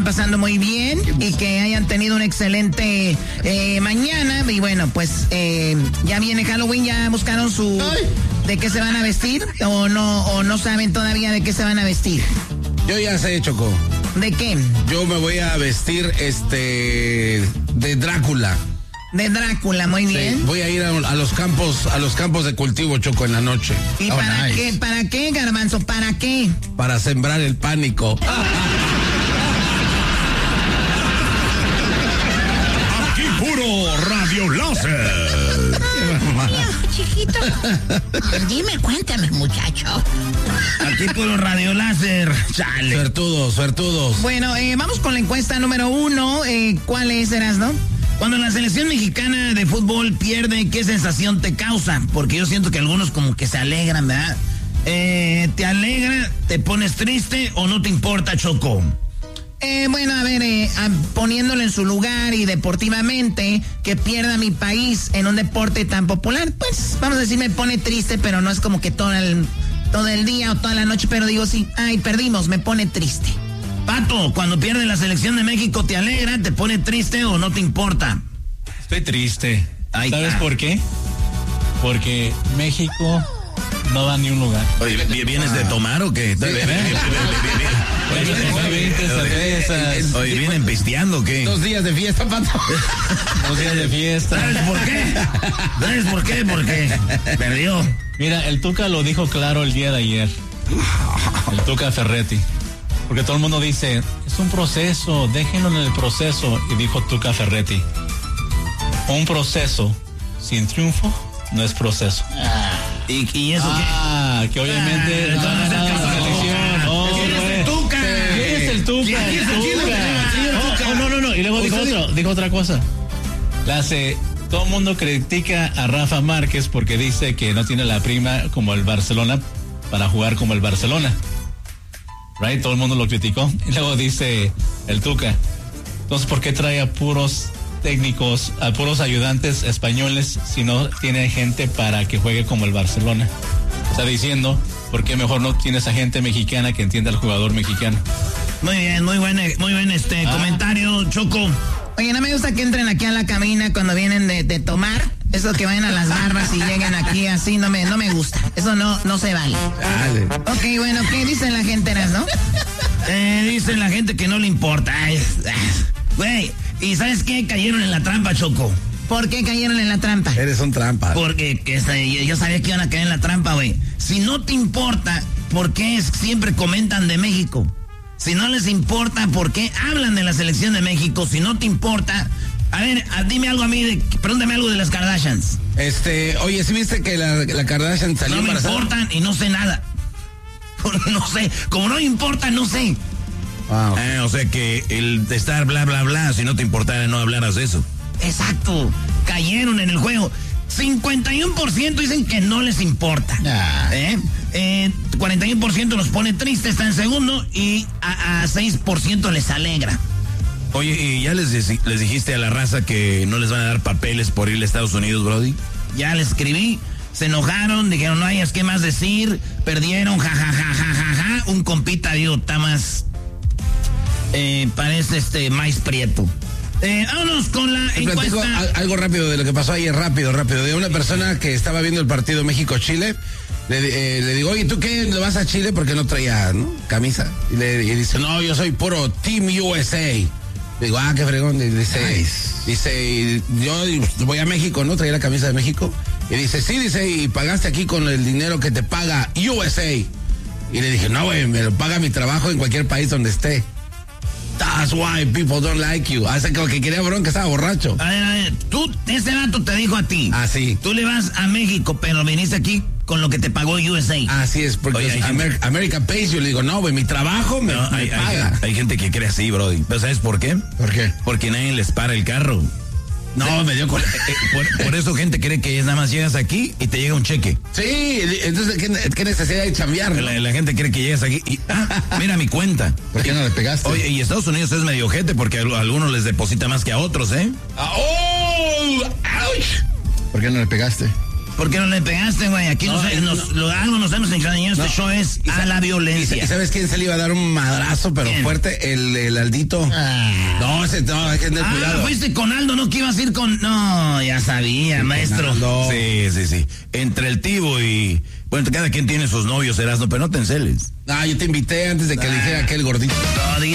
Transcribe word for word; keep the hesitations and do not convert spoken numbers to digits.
pasando muy bien y que hayan tenido una excelente eh, mañana. Y bueno, pues eh, ya viene Halloween, ya buscaron su... Ay. ¿De qué se van a vestir? ¿O no, o no saben todavía de qué se van a vestir? Yo ya sé, Choco. ¿De qué? Yo me voy a vestir este de Drácula. De Drácula, muy bien. Sí, voy a ir a, a los campos, a los campos de cultivo, Choco, en la noche. ¿Y oh, para nice. qué? ¿Para qué, Garbanzo? ¿Para qué? Para sembrar el pánico. Aquí puro Radio Láser. Chiquito. Dime, cuéntame, muchacho. Aquí puro Radio Láser. Chale. Suertudos, suertudos. Bueno, eh, vamos con la encuesta número uno. Eh, ¿Cuál es, Erasno? Cuando la selección mexicana de fútbol pierde, ¿qué sensación te causa? Porque yo siento que algunos como que se alegran, ¿verdad? Eh, ¿Te alegra, te pones triste o no te importa, Choco? Eh, bueno, a ver, eh, a, poniéndolo en su lugar y deportivamente, que pierda mi país en un deporte tan popular, pues vamos a decir, me pone triste, pero no es como que todo el, todo el día o toda la noche, pero digo, sí, ay, perdimos, me pone triste. Pato, cuando pierde la selección de México, ¿te alegra, te pone triste o no te importa? Estoy triste. Ahí ¿Sabes está. por qué? Porque México no va a ni un lugar. Oye, ¿vienes de tomar o qué? Oye, ¿vienen pisteando o qué? Dos días de fiesta, Pato. Dos días de fiesta. ¿Sabes por qué? ¿Sabes por qué? Porque perdió. Mira, el Tuca lo dijo claro el día de ayer. El Tuca Ferretti. Porque todo el mundo dice, es un proceso, déjenlo en el proceso. Y dijo Tuca Ferretti, un proceso sin triunfo no es proceso. Ah, ¿Y, y eso ah, qué? que obviamente ah, no ha ganado la selección. Oh, ¿Quién es el Tuca? ¿Quién es el Tuca? ¿Quién es el Tuca? Oh, no, no, no. Y luego dijo, otro, dijo otra cosa. La hace, todo el mundo critica a Rafa Márquez porque dice que no tiene la prima como el Barcelona para jugar como el Barcelona. Right? Todo el mundo lo criticó. Y luego dice el Tuca, entonces, ¿por qué trae a puros técnicos, a puros ayudantes españoles si no tiene gente para que juegue como el Barcelona? Está diciendo, ¿por qué mejor no tienes a gente mexicana que entienda al jugador mexicano? Muy bien, muy buen, muy buen este ah. comentario, Choco. Oye, no me gusta que entren aquí a la cabina cuando vienen de, de tomar. Eso que vayan a las barbas y lleguen aquí así, no me, no me gusta. Eso no, no se vale. Dale. Ok, bueno, ¿qué dicen la gente, no? Eh, dicen la gente que no le importa. Güey, ¿y sabes qué? Cayeron en la trampa, Choco. ¿Por qué cayeron en la trampa? Eres un trampa. Porque que, yo sabía que iban a caer en la trampa, güey. Si no te importa, ¿por qué siempre comentan de México? Si no les importa, ¿por qué hablan de la selección de México? Si no te importa... A ver, dime algo a mí, de, pregúntame algo de las Kardashians. Este, oye, ¿sí viste que la, la Kardashian salió No me embarazada? importan y no sé nada. No sé, como no me importa, no sé. Wow. Eh, o sea que el de estar bla, bla, bla, si no te importara no hablaras de eso. Exacto, cayeron en el juego. cincuenta y uno por ciento dicen que no les importa. Ah. ¿Eh? Eh, cuarenta y uno por ciento los pone triste, está en segundo, y a, a seis por ciento les alegra. Oye, ¿y ya les, les dijiste a la raza que no les van a dar papeles por ir a Estados Unidos, Brody? Ya les escribí, se enojaron, dijeron no hayas qué más decir, perdieron, jajajajaja, ja, ja, ja, ja. Un compita, digo, está más, eh, parece este, maíz prieto. Eh, vámonos con la Te platico encuesta. algo rápido de lo que pasó ayer, rápido, rápido. De una persona que estaba viendo el partido México-Chile, le, eh, le digo, oye, ¿tú qué? ¿Le vas a Chile? Porque no traía, ¿no? Camisa. Y le y dice, no, yo soy puro Team U S A. Digo, ah, qué fregón. Y dice, nice. dice, yo voy a México, ¿no? Traía la camisa de México. Y dice, sí, dice, y pagaste aquí con el dinero que te paga U S A. Y le dije, no, güey, me lo paga mi trabajo en cualquier país donde esté. That's why people don't like you. Hace como que quería bronca, estaba borracho. A ver, a ver, tú, ese dato te dijo a ti. Ah, sí. Tú le vas a México, pero viniste aquí con lo que te pagó U S A. Así es, porque Oye, es Amer- gente... America Pays, yo le digo, no, güey, mi trabajo me, no, me hay, paga. Hay, hay gente que cree así, Brody. ¿Pero sabes por qué? ¿Por qué? Porque nadie les para el carro. No, sí. me dio con... eh, eh, por, por eso gente cree que nada más llegas aquí y te llega un cheque. Sí, entonces, ¿qué, qué necesidad de chambear? ¿No? La, la gente cree que llegas aquí y... Ah, mira mi cuenta. ¿Por qué no le pegaste? Oye, y Estados Unidos es medio ojete porque a algunos les deposita más que a otros, ¿eh? Ah, ¡Oh! ¡Auch! ¿Por qué no le pegaste? ¿Por qué no le pegaste, güey? Aquí No, nos, no, nos, lo, algo nos hemos engañado. Este No. show es a la violencia. ¿Y sabes quién se le iba a dar un madrazo, pero ¿Quién? fuerte? El, el Aldito. Ah. No, ese no, hay que tener Ah, cuidado. fuiste con Aldo, ¿no? Que ibas a ir con... No, ya sabía, maestro. No. Sí, sí, sí. Entre el Tibo y... Bueno, cada quien tiene sus novios, Erasmo, pero no te enceles. Ah, yo te invité antes de que dijera aquel gordito. No,